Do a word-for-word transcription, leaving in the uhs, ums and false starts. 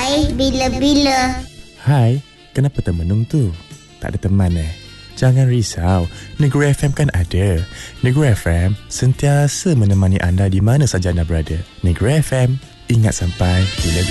sampai bila-bila. Hai, kenapa termenung tu? Tak ada teman eh? Jangan risau, Negeri F M kan ada. Negeri F M sentiasa menemani anda di mana saja anda berada. Negeri F M, ingat sampai bila-bila.